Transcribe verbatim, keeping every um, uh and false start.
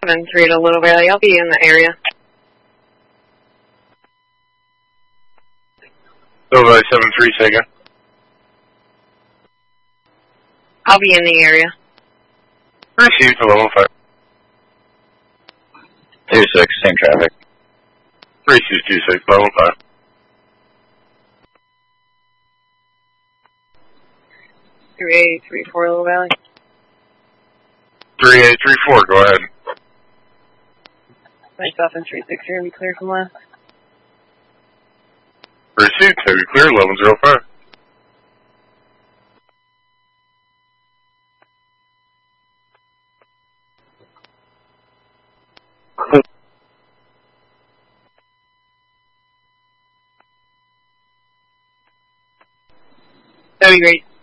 seven three to Little Valley. I'll be in the area. Little Valley seven three, say again. I'll be in the area. Received to level five. two six, same traffic. Received two six, level five. three eight three four Little Valley. three eight three four, go ahead. Myself and three six, you're going to be clear from left. Received, heavy clear, eleven zero five. That'd be great.